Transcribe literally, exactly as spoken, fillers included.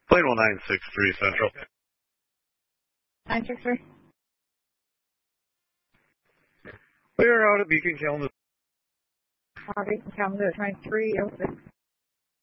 Plane one nine six three Central. nine six three. We are out at Beacon Kalamazoo. Uh, Beacon Kalamazoo, twenty-three oh six.